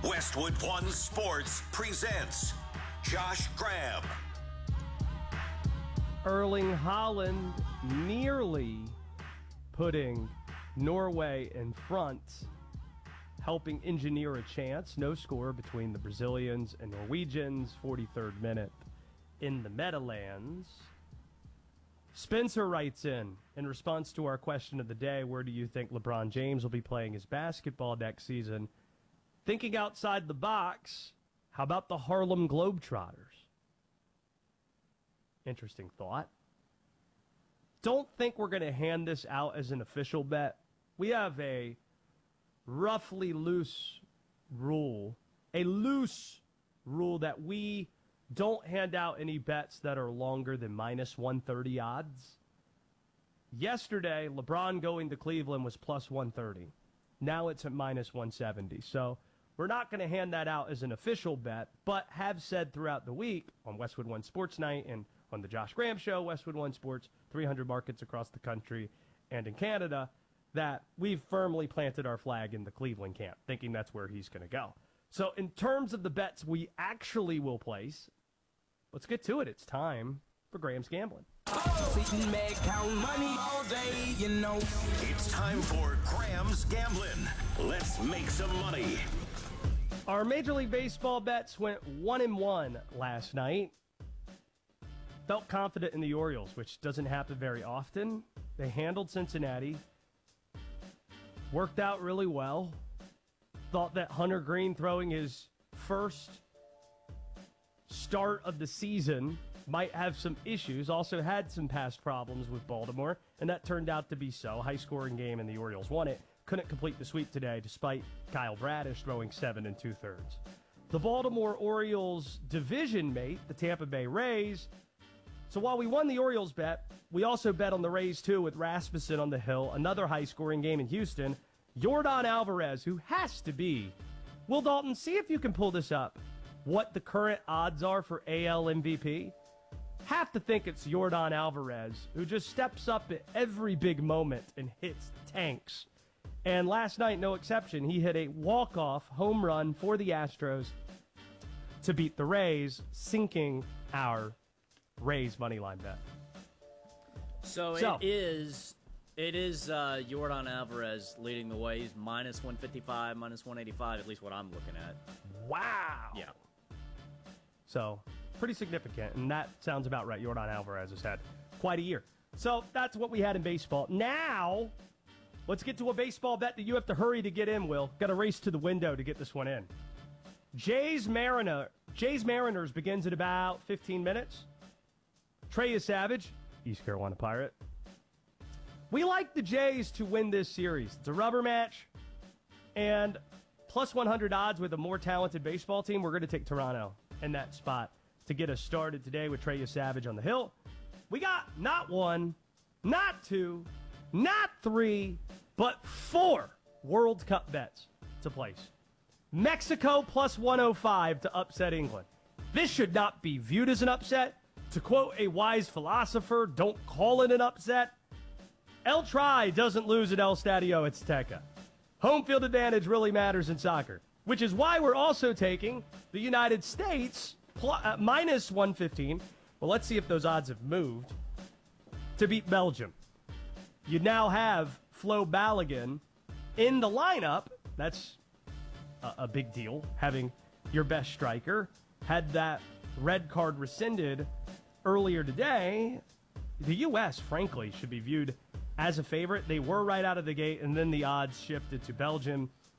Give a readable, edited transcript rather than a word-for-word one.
Westwood One Sports presents Josh Graham. Erling Haaland nearly putting Norway in front, helping engineer a chance. No score between the Brazilians and Norwegians. 43rd minute in the Meadowlands. Spencer writes in response to our question of the day, where do you think LeBron James will be playing his basketball next season? Thinking outside the box, how about the Harlem Globetrotters? Interesting thought. Don't think we're going to hand this out as an official bet. We have a roughly loose rule that we don't hand out any bets that are longer than minus 130 odds. Yesterday, LeBron going to Cleveland was plus 130. Now it's at minus 170. So we're not going to hand that out as an official bet, but have said throughout the week on Westwood One Sports Night and on the Josh Graham Show, Westwood One Sports, 300 markets across the country and in Canada, that we've firmly planted our flag in the Cleveland camp, thinking that's where he's going to go. So in terms of the bets we actually will place, let's get to it. It's time for Graham's Gambling. It's time for Graham's Gambling. Let's make some money. Our Major League Baseball bets went 1-1 last night. Felt confident in the Orioles, which doesn't happen very often. They handled Cincinnati. Worked out really well. Thought that Hunter Green throwing his first start of the season might have some issues. Also had some past problems with Baltimore, and that turned out to be so. High-scoring game, and the Orioles won it. Couldn't complete the sweep today, despite Kyle Bradish throwing 7 2/3. The Baltimore Orioles division mate, the Tampa Bay Rays. So while we won the Orioles bet, we also bet on the Rays, too, with Rasmussen on the hill. Another high-scoring game in Houston. Yordan Alvarez, who has to be. Will Dalton, see if you can pull this up. What the current odds are for AL MVP? Have to think it's Yordan Alvarez, who just steps up at every big moment and hits tanks. And last night, no exception, he hit a walk-off home run for the Astros to beat the Rays, sinking our Rays moneyline bet. So it is Yordan Alvarez leading the way. He's minus 155, minus 185, at least what I'm looking at. Wow. Yeah. So pretty significant, and that sounds about right. Yordan Alvarez has had quite a year. So that's what we had in baseball. Now, let's get to a baseball bet that you have to hurry to get in, Will. Got to race to the window to get this one in. Jays Mariners begins in about 15 minutes. Trey Savage, East Carolina Pirate. We like the Jays to win this series. It's a rubber match, and plus 100 odds with a more talented baseball team. We're going to take Toronto in that spot to get us started today with Trey Savage on the hill. We got not one, not two, not three, but 4 World Cup bets to place. Mexico plus 105 to upset England. This should not be viewed as an upset. To quote a wise philosopher, don't call it an upset. El Tri doesn't lose at El Stadio Azteca. Home field advantage really matters in soccer, which is why we're also taking the United States minus 115. Well, let's see if those odds have moved to beat Belgium. You now have Flo Balogun in the lineup. That's a big deal, having your best striker. Had that red card rescinded earlier today. The U.S., frankly, should be viewed as a favorite. They were right out of the gate, and then the odds shifted to Belgium